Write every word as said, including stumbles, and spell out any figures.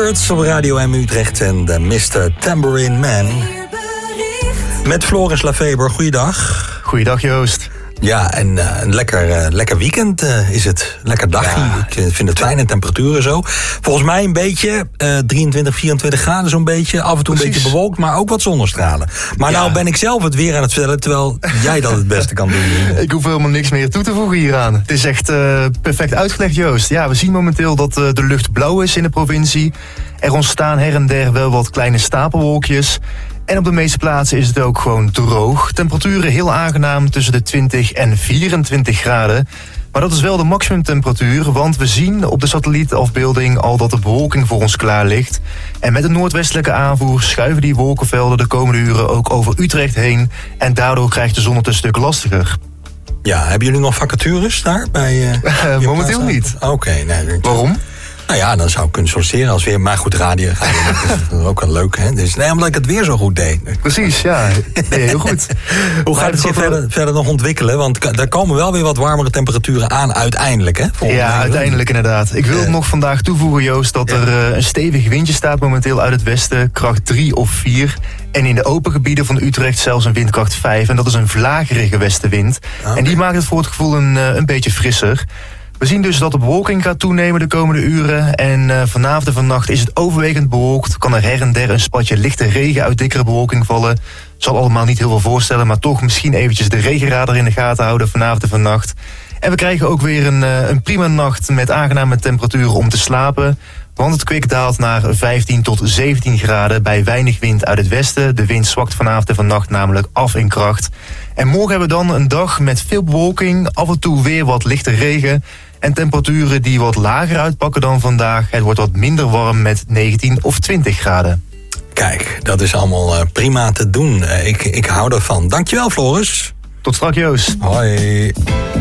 Birds op Radio M Utrecht en de mister Tambourine Man. Met Floris Lefeber, goeiedag. Goeiedag Joost. Ja, en uh, een lekker, uh, lekker weekend uh, is het. Lekker dagje. Ja. Ik uh, vind het fijne temperaturen zo. Volgens mij een beetje, uh, drieëntwintig, vierentwintig graden zo'n beetje. Af en toe een Precies. beetje bewolkt, maar ook wat zonnestralen. Maar ja. nou ben ik zelf het weer aan het vertellen, terwijl jij dat het beste kan doen. Ik hoef helemaal niks meer toe te voegen hieraan. Het is echt uh, perfect uitgelegd, Joost. Ja, we zien momenteel dat uh, de lucht blauw is in de provincie. Er ontstaan her en der wel wat kleine stapelwolkjes. En op de meeste plaatsen is het ook gewoon droog. Temperaturen heel aangenaam tussen de twintig en vierentwintig graden. Maar dat is wel de maximumtemperatuur, want we zien op de satellietafbeelding al dat de bewolking voor ons klaar ligt. En met een noordwestelijke aanvoer schuiven die wolkenvelden de komende uren ook over Utrecht heen. En daardoor krijgt de zon het een stuk lastiger. Ja, hebben jullie nog vacatures daar? Bij, uh, uh, momenteel plaats? Niet. Oké. Okay, nee, Waarom? Nou ja, dan zou ik kunnen solliciteren als weer. Maar goed, radio dat is ook wel leuk, hè? Dus, nee, omdat ik het weer zo goed deed. Precies, ja. Nee, heel goed. Hoe gaat het zich verder, verder nog ontwikkelen? Want er komen wel weer wat warmere temperaturen aan uiteindelijk, hè? Ja, mij. uiteindelijk inderdaad. Ik wil uh, nog vandaag toevoegen, Joost, dat ja. er uh, een stevig windje staat momenteel uit het westen. Kracht drie of vier. En in de open gebieden van Utrecht zelfs een windkracht vijf. En dat is een vlagerige westenwind. Okay. En die maakt het voor het gevoel een, uh, een beetje frisser. We zien dus dat de bewolking gaat toenemen de komende uren. En uh, vanavond en vannacht is het overwegend bewolkt. Kan er her en der een spatje lichte regen uit dikkere bewolking vallen. Het zal allemaal niet heel veel voorstellen, maar toch misschien eventjes de regenradar in de gaten houden vanavond en vannacht. En we krijgen ook weer een, uh, een prima nacht met aangename temperaturen om te slapen. Want het kwik daalt naar vijftien tot zeventien graden bij weinig wind uit het westen. De wind zwakt vanavond en vannacht namelijk af in kracht. En morgen hebben we dan een dag met veel bewolking, af en toe weer wat lichte regen. En temperaturen die wat lager uitpakken dan vandaag. Het wordt wat minder warm met negentien of twintig graden. Kijk, dat is allemaal uh, prima te doen. Uh, ik, ik hou ervan. Dankjewel, Floris. Tot straks, Joost. Hoi.